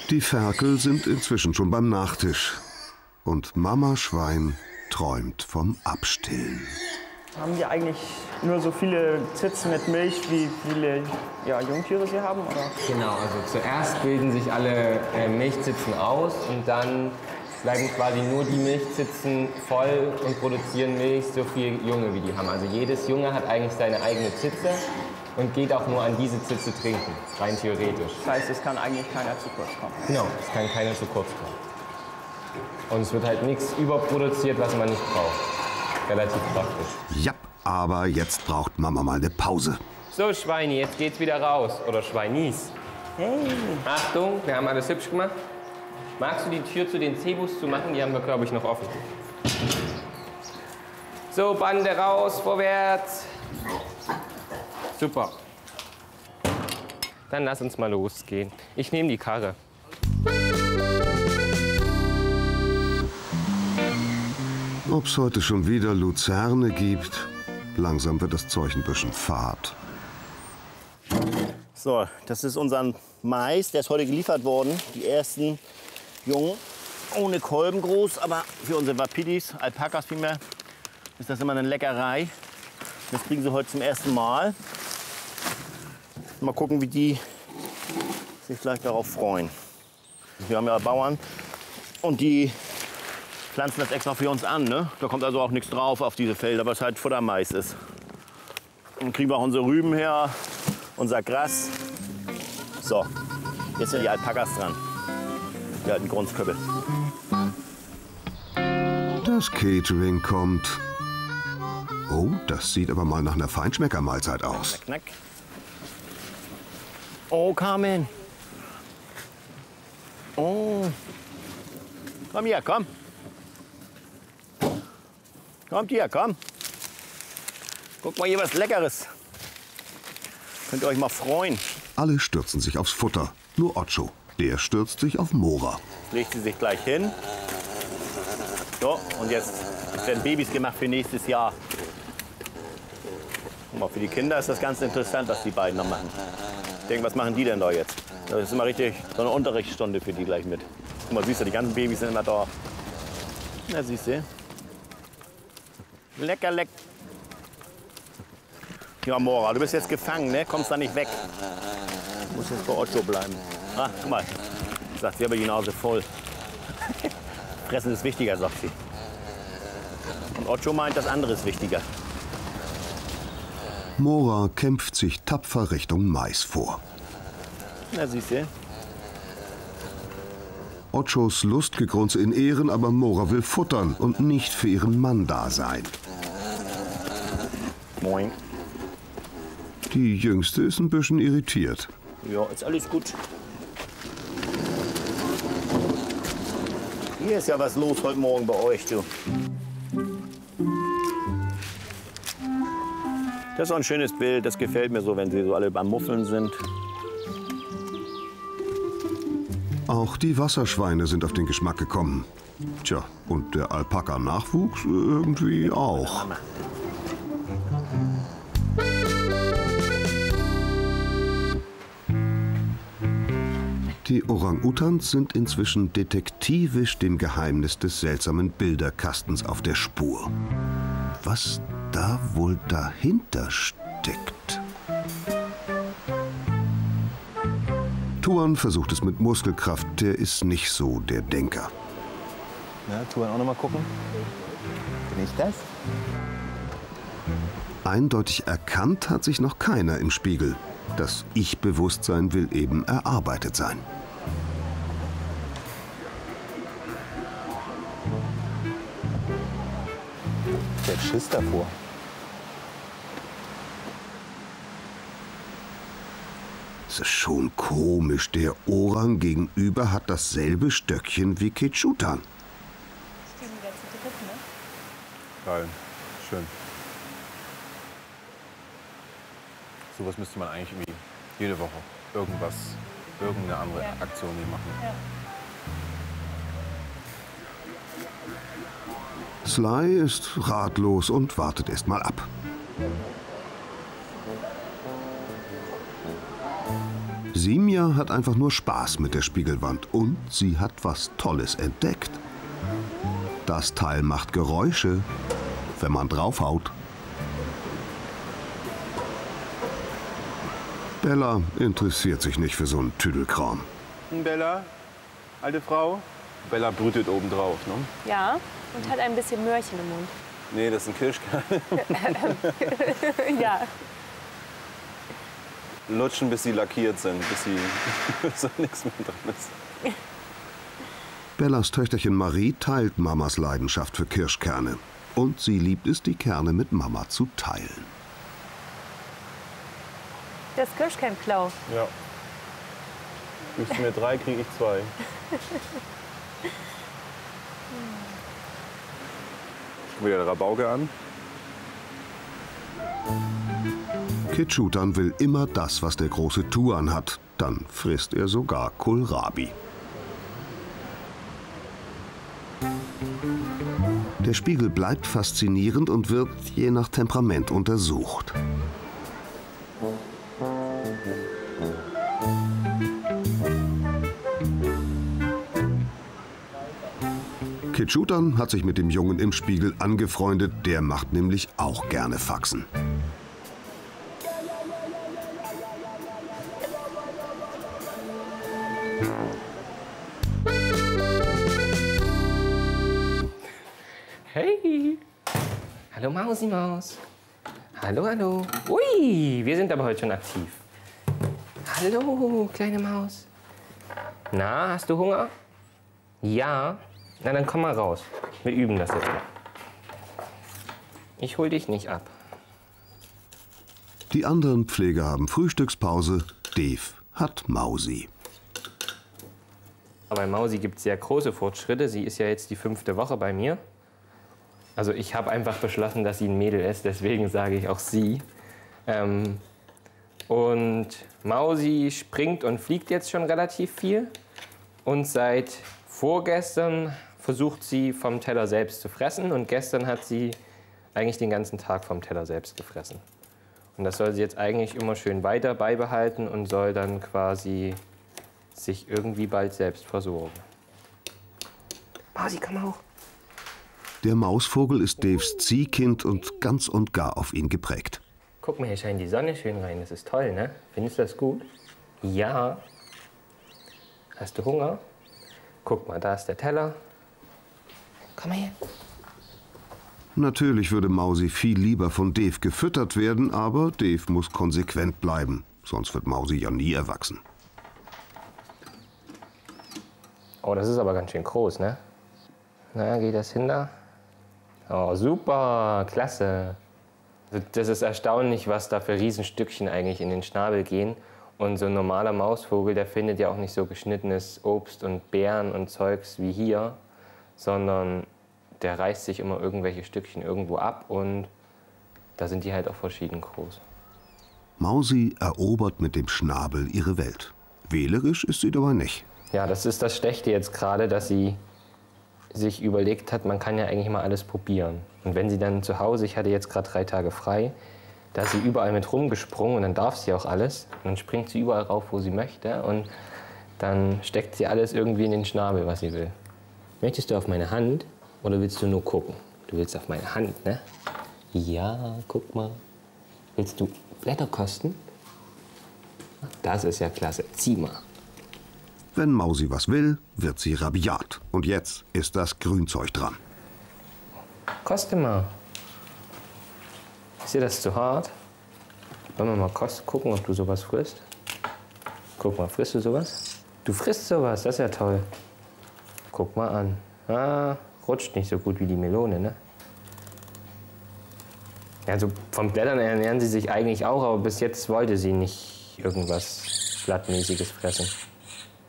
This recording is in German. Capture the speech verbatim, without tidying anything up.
Die Ferkel sind inzwischen schon beim Nachtisch. Und Mama Schwein träumt vom Abstillen. Haben die eigentlich nur so viele Zitzen mit Milch, wie viele ja, Jungtiere sie haben? Oder? Genau, also zuerst bilden sich alle äh, Milchzitzen aus und dann bleiben quasi nur die Milchzitzen voll und produzieren Milch, so viel Junge wie die haben. Also jedes Junge hat eigentlich seine eigene Zitze und geht auch nur an diese Zitze trinken, rein theoretisch. Das heißt, es kann eigentlich keiner zu kurz kommen. Genau, es kann keiner zu kurz kommen. Und es wird halt nichts überproduziert, was man nicht braucht. Relativ praktisch. Ja, aber jetzt braucht Mama mal eine Pause. So, Schweini, jetzt geht's wieder raus. Oder Schweinis. Hey. Achtung, wir haben alles hübsch gemacht. Magst du die Tür zu den Cebus zu machen? Die haben wir, glaube ich, noch offen. So, Bande raus, vorwärts. Super. Dann lass uns mal losgehen. Ich nehme die Karre. Ob es heute schon wieder Luzerne gibt, langsam wird das Zeug ein bisschen fad. So, das ist unser Mais, der ist heute geliefert worden. Die ersten Jungen, ohne Kolben groß, aber für unsere Wapidis, Alpakas vielmehr, ist das immer eine Leckerei. Das kriegen sie heute zum ersten Mal. Mal gucken, wie die sich gleich darauf freuen. Wir haben ja Bauern und die pflanzen das extra für uns an. Ne? Da kommt also auch nichts drauf auf diese Felder, was halt Futtermais ist. Dann kriegen wir auch unsere Rüben her, unser Gras. So, jetzt sind die Alpakas dran. Die alten Grundköppel. Das Catering kommt. Oh, das sieht aber mal nach einer Feinschmeckermahlzeit aus. Knack, knack. Oh, Carmen. Oh. Komm hier, komm. Kommt hier, komm. Guck mal hier was Leckeres. Könnt ihr euch mal freuen. Alle stürzen sich aufs Futter. Nur Ocho. Der stürzt sich auf Mora. Legt sie sich gleich hin. So, und jetzt werden Babys gemacht für nächstes Jahr. Guck mal, für die Kinder ist das ganz interessant, was die beiden da machen. Ich denke, was machen die denn da jetzt? Das ist immer richtig so eine Unterrichtsstunde für die gleich mit. Guck mal, siehst du, die ganzen Babys sind immer da. Na, siehst du. Lecker, leck. Ja, Mora, du bist jetzt gefangen, ne? Kommst da nicht weg. Du musst jetzt bei Ocho bleiben. Ah, guck mal. Sagt sie aber die Nase voll. Fressen ist wichtiger, sagt sie. Und Ocho meint, das andere ist wichtiger. Mora kämpft sich tapfer Richtung Mais vor. Na, siehst du. Ochos Lustgegrunze in Ehren, aber Mora will futtern und nicht für ihren Mann da sein. Moin. Die Jüngste ist ein bisschen irritiert. Ja, ist alles gut. Hier ist ja was los heute Morgen bei euch, du. Das ist so ein schönes Bild, das gefällt mir so, wenn sie so alle beim Muffeln sind. Auch die Wasserschweine sind auf den Geschmack gekommen. Tja, und der Alpaka-Nachwuchs irgendwie auch. Die Orang-Utans sind inzwischen detektivisch dem Geheimnis des seltsamen Bilderkastens auf der Spur. Was da wohl dahinter steckt? Tuan versucht es mit Muskelkraft, der ist nicht so der Denker. Ja, Tuan auch noch mal gucken. Bin ich das? Eindeutig erkannt hat sich noch keiner im Spiegel. Das Ich-Bewusstsein will eben erarbeitet sein. Der hat Schiss davor. Es ist schon komisch, der Orang gegenüber hat dasselbe Stöckchen wie Kechutan. Geil, schön. Sowas müsste man eigentlich irgendwie jede Woche irgendwas, irgendeine andere ja. Aktion hier machen. Ja. Sly ist ratlos und wartet erst mal ab. Simja hat einfach nur Spaß mit der Spiegelwand und sie hat was Tolles entdeckt. Das Teil macht Geräusche, wenn man draufhaut. Bella interessiert sich nicht für so einen Tüdelkram. Bella, alte Frau. Bella brütet oben drauf, ne? Ja, und hat ein bisschen Möhrchen im Mund. Nee, das sind Kirschkerne. Ja. Lutschen, bis sie lackiert sind, bis sie so nichts mehr dran ist. Bellas Töchterchen Marie teilt Mamas Leidenschaft für Kirschkerne. Und sie liebt es, die Kerne mit Mama zu teilen. Das Kirschkernklau. Ja. Gibst du mir drei, kriege ich zwei. Guck wieder der Rabauke an. Kitschutan will immer das, was der große Tuan hat. Dann frisst er sogar Kohlrabi. Der Spiegel bleibt faszinierend und wird je nach Temperament untersucht. Kitschutan hat sich mit dem Jungen im Spiegel angefreundet. Der macht nämlich auch gerne Faxen. Hey! Hallo Mausi Maus. Hallo, hallo. Ui, wir sind aber heute schon aktiv. Hallo, kleine Maus. Na, hast du Hunger? Ja? Na, dann komm mal raus. Wir üben das jetzt mal. Ich hol dich nicht ab. Die anderen Pfleger haben Frühstückspause. Dave hat Mausi. Aber bei Mausi gibt es sehr große Fortschritte. Sie ist ja jetzt die fünfte Woche bei mir. Also ich habe einfach beschlossen, dass sie ein Mädel ist, deswegen sage ich auch sie. Ähm, und Mausi springt und fliegt jetzt schon relativ viel. Und seit vorgestern versucht sie vom Teller selbst zu fressen. Und gestern hat sie eigentlich den ganzen Tag vom Teller selbst gefressen. Und das soll sie jetzt eigentlich immer schön weiter beibehalten und soll dann quasi sich irgendwie bald selbst versorgen. Mausi, komm hoch. Der Mausvogel ist Daves Ziehkind und ganz und gar auf ihn geprägt. Guck mal, hier scheint die Sonne schön rein. Das ist toll, ne? Findest du das gut? Ja. Hast du Hunger? Guck mal, da ist der Teller. Komm mal her. Natürlich würde Mausi viel lieber von Dave gefüttert werden, aber Dave muss konsequent bleiben. Sonst wird Mausi ja nie erwachsen. Oh, das ist aber ganz schön groß, ne? Na, geht das hin da? Oh, super, klasse. Das ist erstaunlich, was da für Riesenstückchen eigentlich in den Schnabel gehen. Und so ein normaler Mausvogel, der findet ja auch nicht so geschnittenes Obst und Beeren und Zeugs wie hier, sondern der reißt sich immer irgendwelche Stückchen irgendwo ab und da sind die halt auch verschieden groß. Mausi erobert mit dem Schnabel ihre Welt. Wählerisch ist sie dabei nicht. Ja, das ist das Schlechte jetzt gerade, dass sie sich überlegt hat, man kann ja eigentlich mal alles probieren. Und wenn sie dann zu Hause, ich hatte jetzt gerade drei Tage frei, da ist sie überall mit rumgesprungen und dann darf sie auch alles. Und dann springt sie überall rauf, wo sie möchte und dann steckt sie alles irgendwie in den Schnabel, was sie will. Möchtest du auf meine Hand oder willst du nur gucken? Du willst auf meine Hand, ne? Ja, guck mal. Willst du Blätter kosten? Das ist ja klasse. Zieh mal. Wenn Mausi was will, wird sie rabiat. Und jetzt ist das Grünzeug dran. Koste mal. Ist dir das zu hart? Wollen wir mal kost gucken, ob du sowas frisst? Guck mal, frisst du sowas? Du frisst sowas, das ist ja toll. Guck mal an. Ah, rutscht nicht so gut wie die Melone, ne? Also vom Blättern ernähren sie sich eigentlich auch, aber bis jetzt wollte sie nicht irgendwas Blattmäßiges fressen.